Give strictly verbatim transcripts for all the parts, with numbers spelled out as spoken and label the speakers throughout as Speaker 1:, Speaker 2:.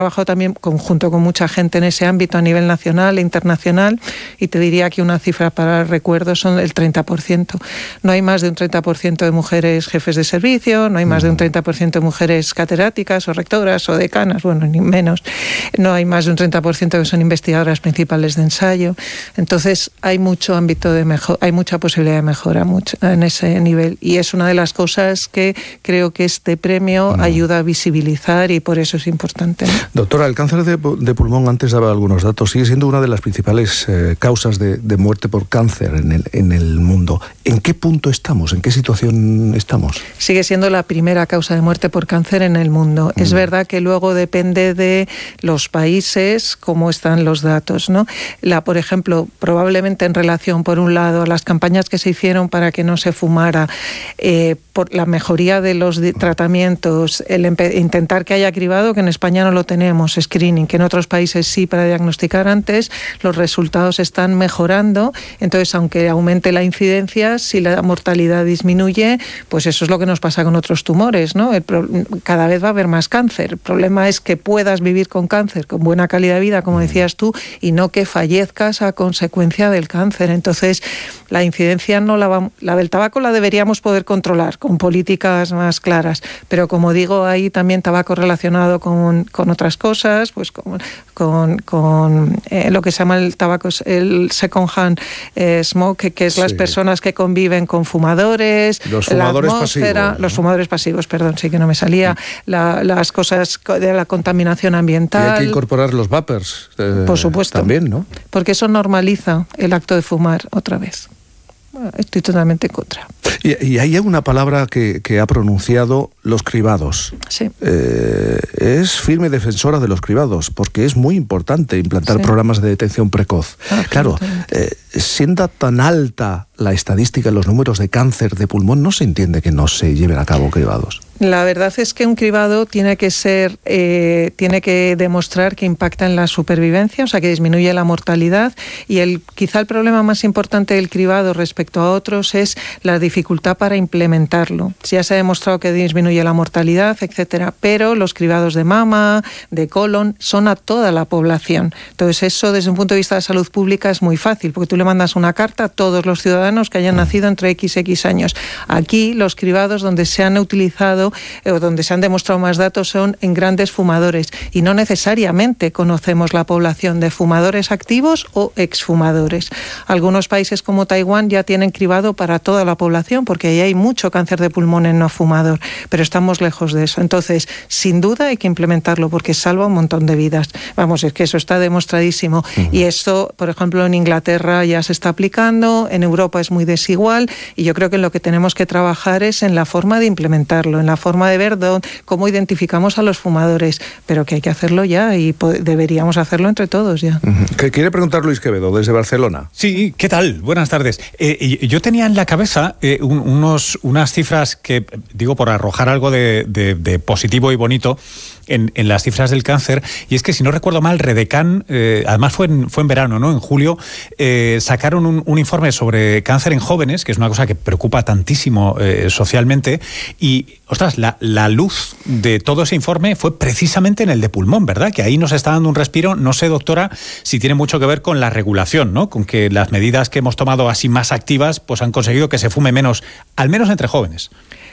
Speaker 1: trabajado también conjunto con mucha gente en ese ámbito a nivel nacional e internacional, y te diría que una cifra para el recuerdo son el treinta por ciento. No hay más de un treinta por ciento de mujeres jefes de servicio, no hay más de un treinta por ciento de mujeres catedráticas o rectoras o decanas, bueno, ni menos. No hay más de un treinta por ciento que son investigadoras principales de ensayo. Entonces hay mucho ámbito de mejor, hay mucha posibilidad de mejora mucho, en ese nivel, y es una de las cosas que creo que este premio mm. ayuda a visibilizar, y por eso es importante, ¿no?
Speaker 2: Doctora, el cáncer de, de pulmón, antes daba algunos datos, sigue siendo una de las principales eh, causas de, de muerte por cáncer en el, en el mundo. ¿En qué punto estamos? ¿En qué situación estamos?
Speaker 1: Sigue siendo la primera causa de muerte por cáncer en el mundo. Mm. Es verdad que luego depende de los países cómo están los datos, ¿no? La, por ejemplo, probablemente en relación, por un lado, a las campañas que se hicieron para que no se fumara, eh, por la mejoría de los de tratamientos, el intentar que haya cribado, que en España no lo tenemos, screening, que en otros países sí, para diagnosticar antes, los resultados están mejorando. Entonces, aunque aumente la incidencia, si la mortalidad disminuye, pues eso es lo que nos pasa con otros tumores, ¿no? El pro- cada vez va a haber más cáncer. El problema es que puedas vivir con cáncer, con buena calidad de vida, como decías tú, y no que fallezcas a consecuencia del cáncer. Entonces, la incidencia no la va, la del tabaco la deberíamos poder controlar con políticas más claras, pero como digo, hay también tabaco relacionado con, con otras cosas, pues con, con, con eh, lo que se llama el tabaco, el second hand eh, smoke, que es sí. las personas que conviven con fumadores,
Speaker 2: los fumadores
Speaker 1: la atmósfera,
Speaker 2: pasivos, ¿no?
Speaker 1: los fumadores pasivos, perdón, sí que no me salía, la, las cosas de la contaminación ambiental.
Speaker 2: Y hay que incorporar los vapers, eh,
Speaker 1: por supuesto,
Speaker 2: también, ¿no?
Speaker 1: Porque eso normaliza el acto de fumar otra vez. Estoy totalmente en contra.
Speaker 2: Y, y hay una palabra que, que ha pronunciado, los cribados.
Speaker 1: Sí.
Speaker 2: Eh, es firme defensora de los cribados, porque es muy importante implantar sí. programas de detección precoz. Ah, claro, eh, siendo tan alta la estadística, los números de cáncer de pulmón, no se entiende que no se lleven a cabo cribados.
Speaker 1: La verdad es que un cribado tiene que ser, eh, tiene que demostrar que impacta en la supervivencia, o sea, que disminuye la mortalidad, y el quizá el problema más importante del cribado respecto a otros es la dificultad para implementarlo. Ya se ha demostrado que disminuye la mortalidad, etcétera, pero los cribados de mama, de colon, son a toda la población. Entonces eso, desde un punto de vista de salud pública, es muy fácil, porque tú le mandas una carta a todos los ciudadanos que hayan nacido entre equis equis años. Aquí, los cribados donde se han utilizado o donde se han demostrado más datos son en grandes fumadores, y no necesariamente conocemos la población de fumadores activos o exfumadores. Algunos países como Taiwán ya tienen cribado para toda la población, porque ahí hay mucho cáncer de pulmón en no fumador, pero estamos lejos de eso. Entonces, sin duda hay que implementarlo, porque salva un montón de vidas. Vamos, es que eso está demostradísimo. Uh-huh. Y esto, por ejemplo, en Inglaterra ya se está aplicando, en Europa es muy desigual, y yo creo que lo que tenemos que trabajar es en la forma de implementarlo, en la forma de ver dónde, cómo identificamos a los fumadores, pero que hay que hacerlo ya, y deberíamos hacerlo entre todos ya.
Speaker 2: Uh-huh. ¿Qué quiere preguntar Luis Quevedo, desde Barcelona?
Speaker 3: Sí, ¿qué tal? Buenas tardes. Eh, yo tenía en la cabeza eh, un, unos, unas cifras que, digo, por arrojar algo de, de, de positivo y bonito en, en las cifras del cáncer, y es que, si no recuerdo mal, Redecan, eh, además fue en, fue en verano, ¿no? En julio, eh, sacaron un, un informe sobre cáncer en jóvenes, que es una cosa que preocupa tantísimo eh, socialmente, y, ostras, la, la luz de todo ese informe fue precisamente en el de pulmón, ¿verdad? Que ahí nos está dando un respiro. No sé, doctora, si tiene mucho que ver con la regulación, ¿no? Con que las medidas que hemos tomado así más activas, pues han conseguido que se fume menos, al menos entre jóvenes.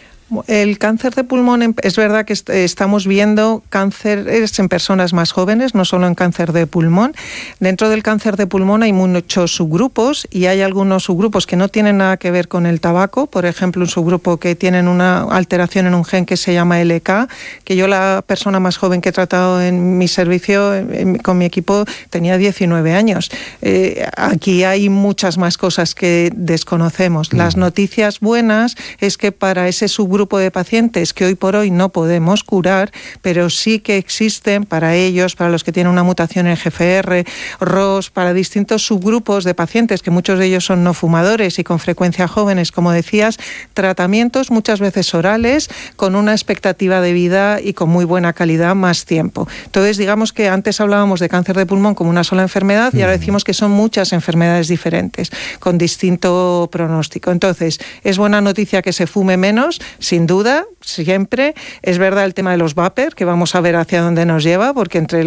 Speaker 1: El cáncer de pulmón, es verdad que estamos viendo cánceres en personas más jóvenes, no solo en cáncer de pulmón. Dentro del cáncer de pulmón hay muchos subgrupos, y hay algunos subgrupos que no tienen nada que ver con el tabaco. Por ejemplo, un subgrupo que tienen una alteración en un gen que se llama ele ca, que yo, la persona más joven que he tratado en mi servicio, en, con mi equipo, tenía diecinueve años. Eh, aquí hay muchas más cosas que desconocemos. Las noticias buenas es que para ese subgrupo grupo de pacientes que hoy por hoy no podemos curar, pero sí que existen para ellos, para los que tienen una mutación en ge efe erre, R O S, para distintos subgrupos de pacientes, que muchos de ellos son no fumadores y con frecuencia jóvenes, como decías, tratamientos muchas veces orales, con una expectativa de vida y con muy buena calidad más tiempo. Entonces, digamos que antes hablábamos de cáncer de pulmón como una sola enfermedad, y ahora decimos que son muchas enfermedades diferentes, con distinto pronóstico. Entonces, es buena noticia que se fume menos. sin duda, siempre. Es verdad el tema de los vapers, que vamos a ver hacia dónde nos lleva, porque entre